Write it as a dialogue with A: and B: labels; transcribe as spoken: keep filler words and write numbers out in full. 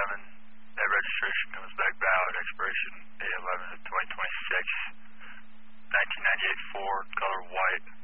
A: eleven. That registration comes back valid. Expiration eight eleven of twenty twenty-six. nineteen ninety-eight Ford, color white.